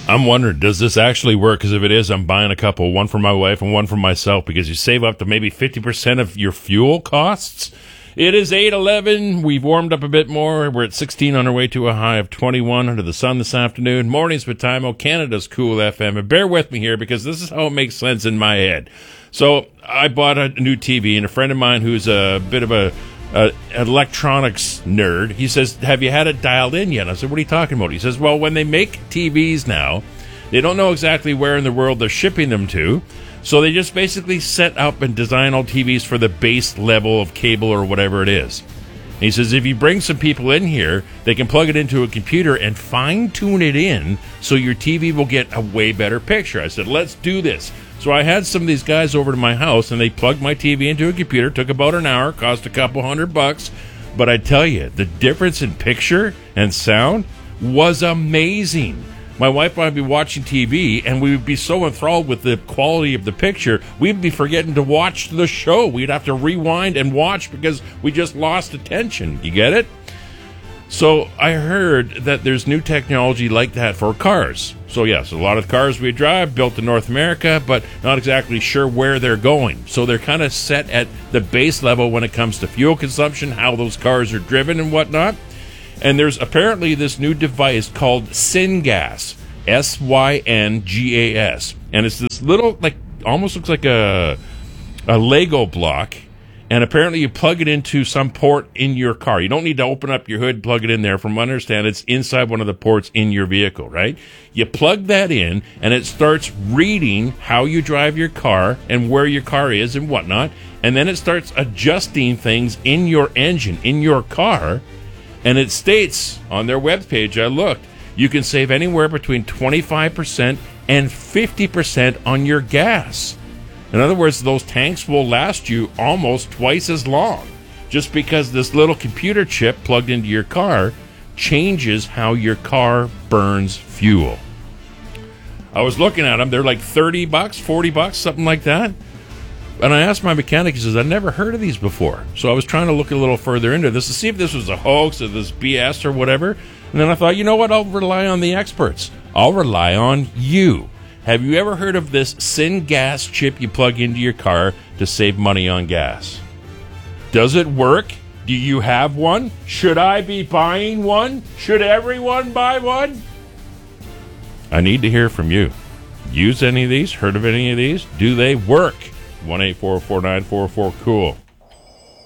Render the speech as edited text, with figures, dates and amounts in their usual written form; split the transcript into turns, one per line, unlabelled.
I'm wondering, does this actually work? Because if it is, I'm buying a couple, one for my wife and one for myself, because you save up to maybe 50% of your fuel costs. It is 8:11. We've warmed up a bit more. We're at 16 on our way to a high of 21 under the sun this afternoon. Mornings with Timo, Canada's Cool FM. And bear with me here because this is how it makes sense in my head. So I bought a new TV, and a friend of mine who's a bit of a electronics nerd, he says, have you had it dialed in yet? I said, what are you talking about? He says, well, when they make TVs now, they don't know exactly where in the world they're shipping them to. So they just basically set up and design all TVs for the base level of cable or whatever it is. And he says, if you bring some people in here, they can plug it into a computer and fine-tune it in so your TV will get a way better picture. I said, let's do this. So I had some of these guys over to my house, and they plugged my TV into a computer. Took about an hour, cost a couple $100. But I tell you, the difference in picture and sound was amazing. My wife and I would be watching TV, and we would be so enthralled with the quality of the picture, we'd be forgetting to watch the show. We'd have to rewind and watch because we just lost attention. You get it? So I heard that there's new technology like that for cars. So yes, a lot of cars we drive built in North America, but not exactly sure where they're going. So they're kind of set at the base level when it comes to fuel consumption, how those cars are driven and whatnot. And there's apparently this new device called Syngas, Syngas, and it's this little, like, almost looks like a Lego block. And apparently you plug it into some port in your car. You don't need to open up your hood, plug it in there. From what I understand, it's inside one of the ports in your vehicle, right? You plug that in, and it starts reading how you drive your car and where your car is and whatnot. And then it starts adjusting things in your engine, in your car. And it states on their webpage, I looked, you can save anywhere between 25% and 50% on your gas. In other words, those tanks will last you almost twice as long, just because this little computer chip plugged into your car changes how your car burns fuel. I was looking at them. They're like $30, $40, something like that. And I asked my mechanic, he says, I've never heard of these before. So I was trying to look a little further into this to see if this was a hoax or this BS or whatever. And then I thought, you know what? I'll rely on the experts. I'll rely on you. Have you ever heard of this Syngas chip you plug into your car to save money on gas? Does it work? Do you have one? Should I be buying one? Should everyone buy one? I need to hear from you. Use any of these? Heard of any of these? Do they work? 1-844-944-COOL.